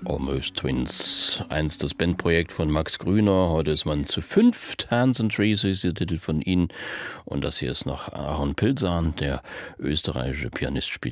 Almost Twins, einst das Bandprojekt von Max Grüner. Heute ist man zu fünft. Hands and Trees ist der Titel von ihnen. Und das hier ist noch Aaron Pilsan, der österreichische Pianist, spielt